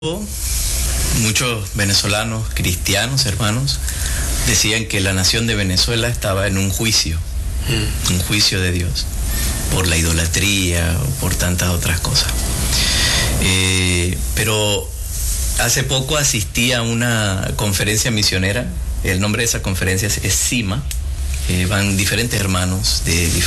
Muchos venezolanos cristianos, hermanos, decían que la nación de Venezuela estaba en un juicio de Dios, por la idolatría o por tantas otras cosas. Pero hace poco asistí a una conferencia misionera. El nombre de esa conferencia es CIMA. Van diferentes hermanos de